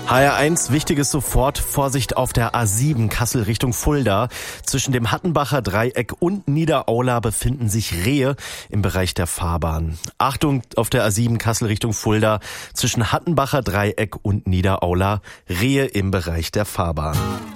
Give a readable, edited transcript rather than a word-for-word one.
HR1, wichtiges sofort, Vorsicht auf der A7 Kassel Richtung Fulda. Zwischen dem Hattenbacher Dreieck und Niederaula befinden sich Rehe im Bereich der Fahrbahn. Achtung auf der A7 Kassel Richtung Fulda. Zwischen Hattenbacher Dreieck und Niederaula Rehe im Bereich der Fahrbahn.